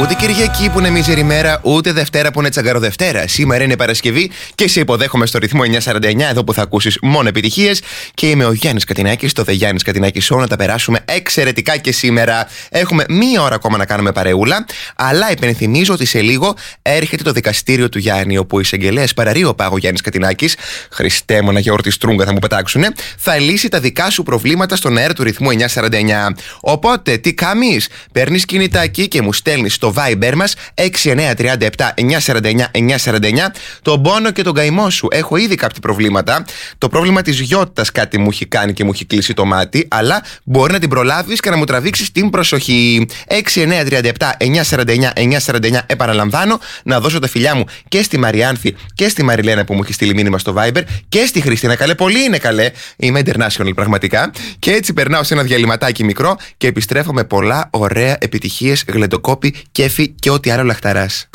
Ούτε Κυριακή που είναι μίζερη μέρα, ούτε Δευτέρα που είναι τσαγκαροδευτέρα. Σήμερα είναι Παρασκευή και σε υποδέχομαι στο ρυθμό 949, εδώ που θα ακούσεις μόνο επιτυχίες. Και είμαι ο Γιάννης Κατινάκης, το The Γιάννης Κατινάκης Show. Να τα περάσουμε εξαιρετικά και σήμερα. Έχουμε μία ώρα ακόμα να κάνουμε παρεούλα. Αλλά υπενθυμίζω ότι σε λίγο έρχεται το δικαστήριο του Γιάννη, όπου ο εισαγγελέας Παραρείο Πάγο Γιάννης Κατινάκης, Χριστέ μου, ένα γιαούρτι στρούγκα θα μου πετάξουνε, θα λύσει τα δικά σου προβλήματα στον αέρα του ρυθμού 949. Οπότε, τι κάνεις? Παίρνεις κινητάκι και μου στέλνεις στο Viber μας 6937 949 949 τον πόνο και τον καημό σου. Έχω ήδη κάποια προβλήματα. Το πρόβλημα της γιώτας κάτι μου έχει κάνει και μου έχει κλείσει το μάτι, αλλά μπορεί να την προλάβεις και να μου τραβήξεις την προσοχή. 6937 949 949, επαναλαμβάνω, να δώσω τα φιλιά μου και στη Μαριάνθη και στη Μαριλένα που μου έχει στείλει μήνυμα στο Viber και στη Χριστίνα. Καλέ, πολύ είναι καλέ. Είμαι international πραγματικά. Και έτσι περνάω σε ένα διαλυματάκι μικρό και επιστρέφω με πολλά ωραία επιτυχίες, γλεντοκόπη, κέφι και ό,τι άλλο λαχταράς.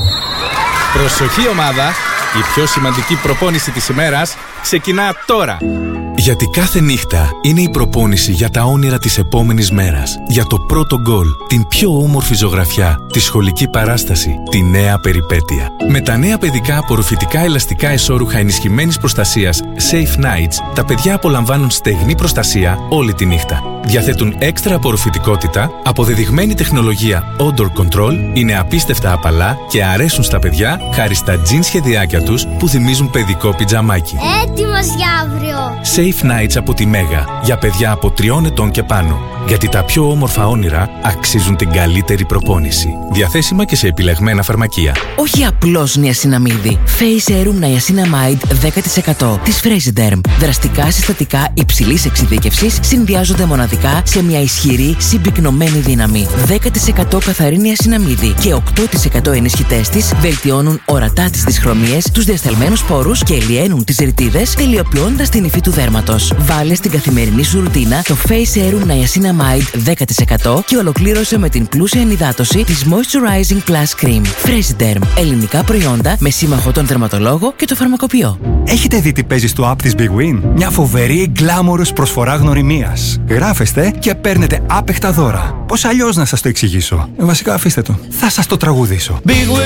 Προσοχή ομάδα, η πιο σημαντική προπόνηση της ημέρας ξεκινά τώρα. Γιατί κάθε νύχτα είναι η προπόνηση για τα όνειρα της επόμενης μέρας. Για το πρώτο γκολ, την πιο όμορφη ζωγραφιά, τη σχολική παράσταση, τη νέα περιπέτεια. Με τα νέα παιδικά απορροφητικά ελαστικά εσώρουχα ενισχυμένης προστασίας Safe Nights, τα παιδιά απολαμβάνουν στεγνή προστασία όλη τη νύχτα. Διαθέτουν έξτρα απορροφητικότητα, αποδεδειγμένη τεχνολογία Odor Control, είναι απίστευτα απαλά και αρέσουν στα παιδιά χάρη στα τζιν σχεδιάκια τους που θυμίζουν παιδικό πιτζαμάκι. Έτοιμος για αύριο! Safe Nights από τη Μέγα, για παιδιά από 3 ετών και πάνω. Γιατί τα πιο όμορφα όνειρα αξίζουν την καλύτερη προπόνηση. Διαθέσιμα και σε επιλεγμένα φαρμακεία. Όχι απλώς νιασιναμίδι. Face Serum Niacinamide 10% της Fresiderm. Δραστικά συστατικά υψηλής εξειδίκευσης συνδυάζονται μοναδικά σε μια ισχυρή συμπυκνωμένη δύναμη. 10% καθαρή νιασιναμίδι και 8% ενισχυτές της βελτιώνουν ορατά τις δυσχρωμίες, τους διασταλμένους πόρους και λιένουν τις ρητίδες, τελειοποιώντας την υφή του δέρματος. Βάλε στην καθημερινή σου ρουτίνα το Face Serum Niacinamide 10% και ολοκλήρωσε με την πλούσια ενυδάτωση της Moisturizing Plus Cream. Fresiderm. Ελληνικά προϊόντα με σύμμαχο τον δερματολόγο και το φαρμακοποιό. Έχετε δει τι παίζει στο app της Big Win? Μια φοβερή γκλάμορος προσφορά γνωριμίας. Γράφεστε και παίρνετε άπεχτα δώρα. Πώς αλλιώς να σας το εξηγήσω? Βασικά αφήστε το. Θα σας το τραγουδήσω.